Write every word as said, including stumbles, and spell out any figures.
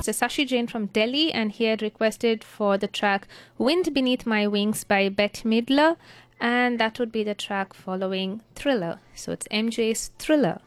So Sashi Jain from Delhi, and he had requested for the track Wind Beneath My Wings by Bette Midler, and that would be the track following Thriller. So it's M J's Thriller.